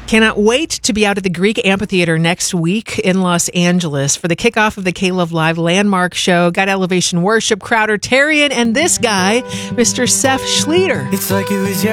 Cannot wait to be out at the Greek Amphitheater next week in Los Angeles for the kickoff of the K-Love Live Landmark Show. Got Elevation Worship, Crowder Tarian, and this guy, Mr. Seth Schleter. It's like it was